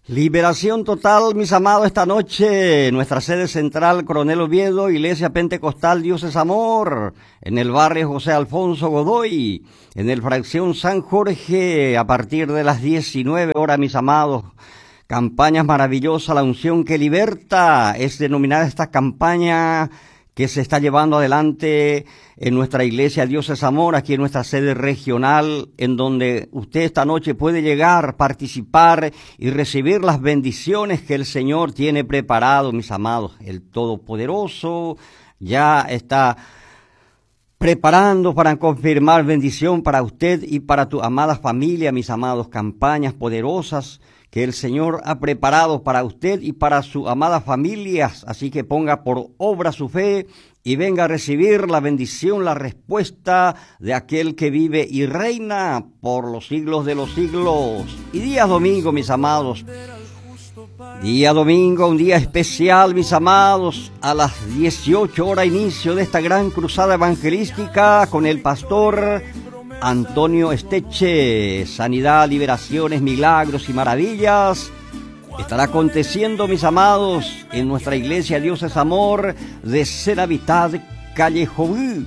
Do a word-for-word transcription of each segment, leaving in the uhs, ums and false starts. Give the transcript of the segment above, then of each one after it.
Liberación total, mis amados, esta noche, nuestra sede central, Coronel Oviedo, Iglesia Pentecostal Dios es Amor, en el barrio José Alfonso Godoy, en el fracción San Jorge, a partir de las diecinueve horas, mis amados. Campañas maravillosas, la unción que liberta, es denominada esta campaña que se está llevando adelante en nuestra iglesia Dios es Amor, aquí en nuestra sede regional, en donde usted esta noche puede llegar, participar y recibir las bendiciones que el Señor tiene preparado, mis amados. El Todopoderoso ya está preparando para confirmar bendición para usted y para tu amada familia, mis amados. Campañas poderosas que el Señor ha preparado para usted y para su amada familia. Así que ponga por obra su fe y venga a recibir la bendición, la respuesta de aquel que vive y reina por los siglos de los siglos. Y día domingo, mis amados, día domingo, un día especial, mis amados, a las dieciocho horas, inicio de esta gran cruzada evangelística con el pastor Antonio Esteche. Sanidad, liberaciones, milagros y maravillas estará aconteciendo, mis amados, en nuestra iglesia Dios es Amor de Senavitad, calle Jobú,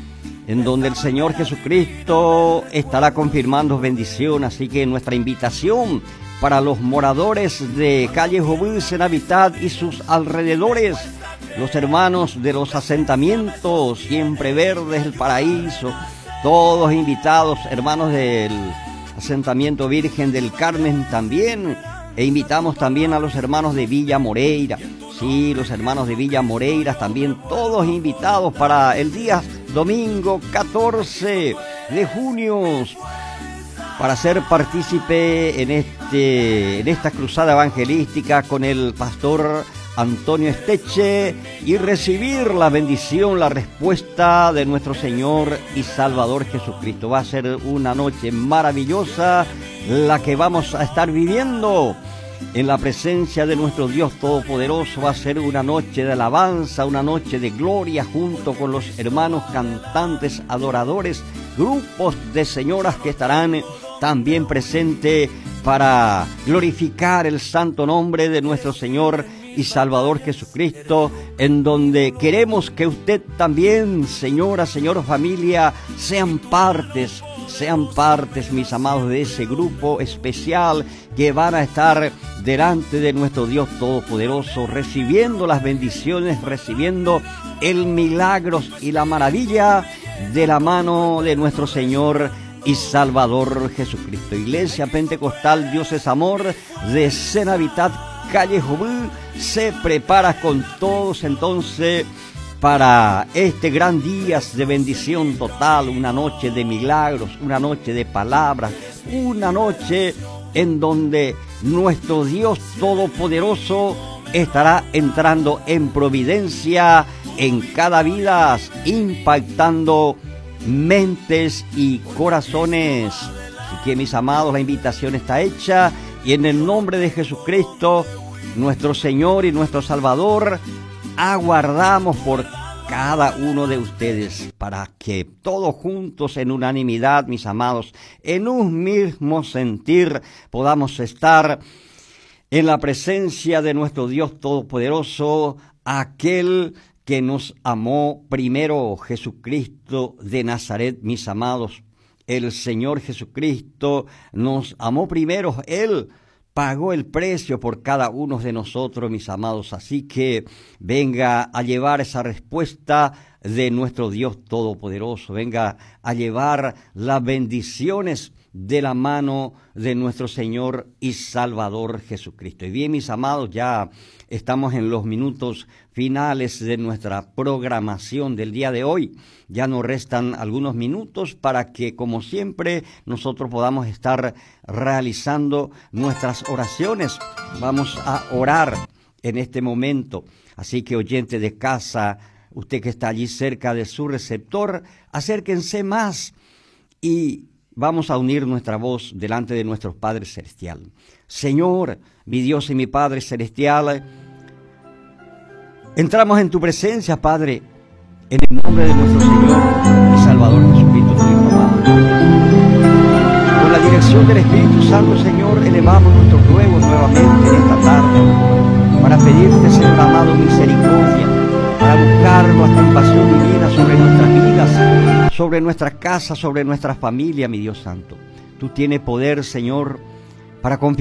en donde el Señor Jesucristo estará confirmando bendición. Así que nuestra invitación para los moradores de calle Jobú, Senavitad y sus alrededores, los hermanos de los asentamientos Siempre Verdes, El Paraíso, todos invitados, hermanos del asentamiento Virgen del Carmen también, e invitamos también a los hermanos de Villa Moreira, sí, los hermanos de Villa Moreira también, todos invitados para el día domingo catorce de junio, para ser partícipe en este, en esta cruzada evangelística con el pastor Antonio Esteche y recibir la bendición, la respuesta de nuestro Señor y Salvador Jesucristo. Va a ser una noche maravillosa la que vamos a estar viviendo en la presencia de nuestro Dios Todopoderoso. Va a ser una noche de alabanza, una noche de gloria junto con los hermanos cantantes, adoradores, grupos de señoras que estarán también presentes para glorificar el santo nombre de nuestro Señor y Salvador Jesucristo, en donde queremos que usted también, señora, señor, familia, sean partes, sean partes, mis amados, de ese grupo especial que van a estar delante de nuestro Dios Todopoderoso, recibiendo las bendiciones, recibiendo el milagro y la maravilla de la mano de nuestro Señor y Salvador Jesucristo. Iglesia Pentecostal Dios es Amor de Senavitad, calle Jobú, se prepara con todos entonces para este gran día de bendición total, una noche de milagros, una noche de palabras, una noche en donde nuestro Dios Todopoderoso estará entrando en providencia en cada vida, impactando mentes y corazones. Así que, mis amados, la invitación está hecha y en el nombre de Jesucristo, nuestro Señor y nuestro Salvador, aguardamos por cada uno de ustedes para que todos juntos en unanimidad, mis amados, en un mismo sentir, podamos estar en la presencia de nuestro Dios Todopoderoso, aquel que nos amó primero, Jesucristo de Nazaret, mis amados. El Señor Jesucristo nos amó primero, Él pagó el precio por cada uno de nosotros, mis amados. Así que venga a llevar esa respuesta de nuestro Dios Todopoderoso. Venga a llevar las bendiciones de la mano de nuestro Señor y Salvador Jesucristo. Y bien, mis amados, ya estamos en los minutos finales de nuestra programación del día de hoy. Ya nos restan algunos minutos para que, como siempre, nosotros podamos estar realizando nuestras oraciones. Vamos a orar en este momento. Así que, oyente de casa, usted que está allí cerca de su receptor, acérquense más y vamos a unir nuestra voz delante de nuestro Padre Celestial. Señor, mi Dios y mi Padre Celestial, entramos en tu presencia, Padre, en el nombre de nuestro Señor y Salvador Jesucristo, tu Hijo amado. Con la dirección dirección del Espíritu Santo, Señor, elevamos nuestros ruegos nuevamente en esta tarde para pedirte, Señor amado, misericordia, para buscar la compasión divina sobre nuestras vidas, sobre nuestras casas, sobre nuestras familias, mi Dios Santo. Tú tienes poder, Señor, para confiar